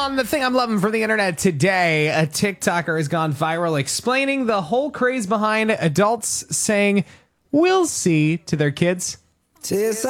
On the thing I'm loving from the internet today, a TikToker has gone viral explaining the whole craze behind adults saying, "we'll see" to their kids.